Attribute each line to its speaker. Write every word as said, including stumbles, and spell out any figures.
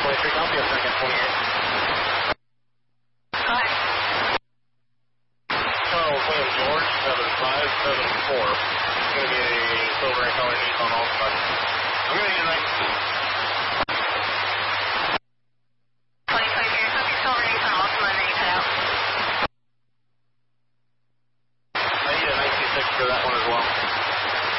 Speaker 1: twenty-three, I'll be a second, twenty-eight.
Speaker 2: Hi.
Speaker 1: Charles William George, seven five seven four. It's going to be a silver and color Nissan Altima. I'm going to get a nice